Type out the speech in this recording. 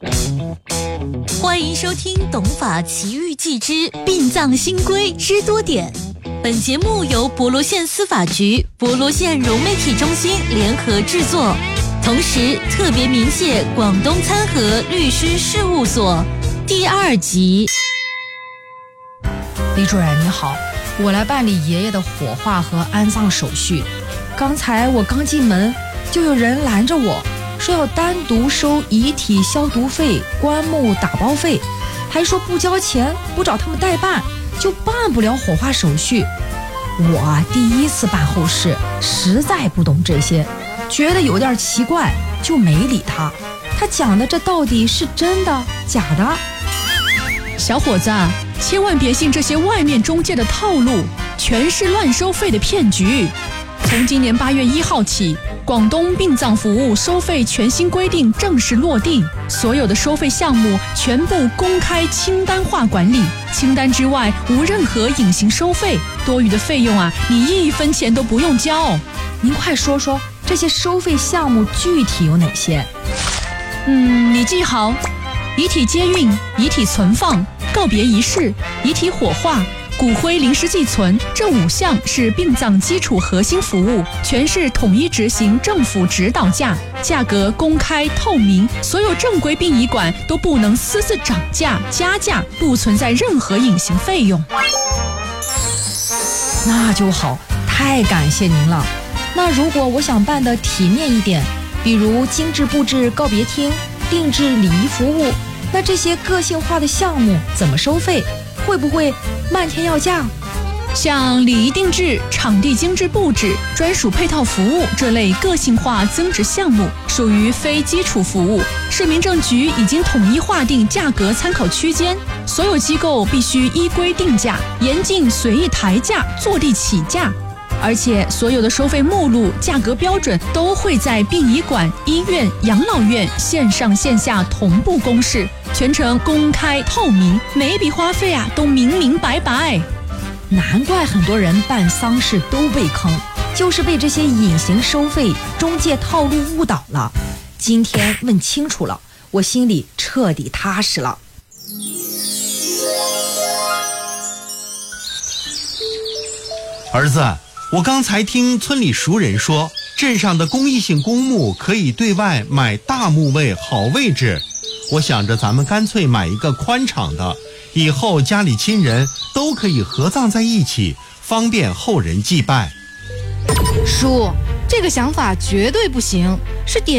欢迎收听《董法奇遇记之殡葬新规知多点》。本节目由博罗县司法局、博罗县融媒体中心联合制作，同时特别鸣谢广东参合律师事务所。第2集。 李主任你好，我来办理爷爷的火化和安葬手续。刚才我刚进门，就有人拦着我，说要单独收遗体消毒费、棺木打包费，还说不交钱不找他们代办就办不了火化手续。我第一次办后事，实在不懂这些，觉得有点奇怪，就没理他。他讲的这到底是真的假的？ 小伙子，千万别信这些外面中介的套路，全是乱收费的骗局。从今年8月1号起，广东殡葬服务收费全新规定正式落定，所有的收费项目全部公开清单化管理，清单之外无任何隐形收费，多余的费用你1分钱都不用交。 您快说说这些收费项目具体有哪些？ 你记好：遗体接运、遗体存放、告别仪式、遗体火化、骨灰临时寄存，这5项是殡葬基础核心服务，全是统一执行政府指导价，价格公开透明，所有正规殡仪馆都不能私自涨价加价，不存在任何隐形费用。 那就好，太感谢您了。那如果我想办得体面一点，比如精致布置告别厅、定制礼仪服务，那这些个性化的项目怎么收费？会不会漫天要价？ 像礼仪定制、场地精致布置、专属配套服务这类个性化增值项目，属于非基础服务。市民政局已经统一划定价格参考区间，所有机构必须依规定价，严禁随意抬价、坐地起价。而且所有的收费目录、价格标准都会在殡仪馆、医院、养老院线上线下同步公示，全程公开透明，每一笔花费都明明白白。 难怪很多人办丧事都被坑，就是被这些隐形收费、中介套路误导了。今天问清楚了，我心里彻底踏实了。 儿子，我刚才听村里熟人说，镇上的公益性公墓可以对外买大墓位好位置，我想着咱们干脆买一个宽敞的，以后家里亲人都可以合葬在一起，方便后人祭拜。 叔，这个想法绝对不行，是典